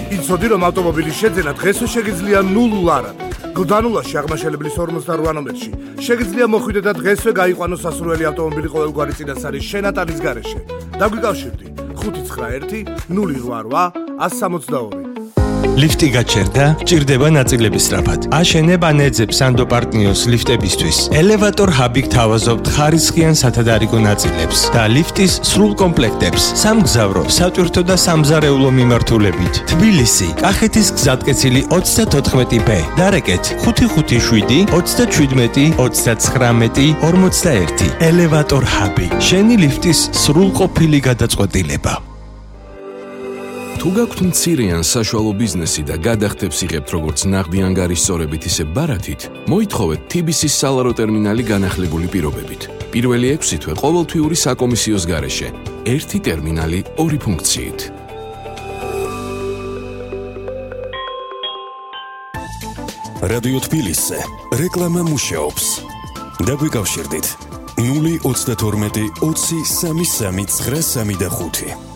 იცოდი, რომ ავტომობილის შეძენა დღესვე შეგიძლია $0 გლდანულაში აღმაშენებლის 48 ნომერში. შეგიძლია მოხვიდე და დღესვე გაიყვანოს სასურველი ავტომობილი ყოველგვარი წინასწარის შენატანის გარეშე. დაგვიკავშირდი 591-088-162. ლიფტი გაჩერდა, ჭირდება ნაწილების სწრაფად. აშენებ ან ეძებ სანდო პარტნიოს ლიფტებისთვის. ელევატორ ჰაბი გთავაზობთ ხარისხიან სათადარიგო ნაწილებს და ლიფტის სრულ კომპლექტებს. სამგზავრო, სატვირთო და სამზარეულო მიმართულებით. თბილისი, კახეთის გზატკეცილი 34B. დარეკეთ 557 37 39 41. ელევატორ ჰაბი. შენი ლიფტის სრულყოფილი გადაწყვეტილება. თუ გაქვთ მცირე ან საშუალო ბიზნესი და გადახდებს იღებთ როგორც ნაღდი ანგარის სწორებით ისე ბარათით, მოითხოვეთ TBC-ის სალარო ტერმინალი განახლებული პირობებით. პირველი 6 თვე ყოველთვიური საკომისიოს გარეშე. ერთი ტერმინალი, ორი ფუნქციით. რადიო თბილისზე რეკლამა მუშაობს. დაგვიკავშირდით 032 20 33 935.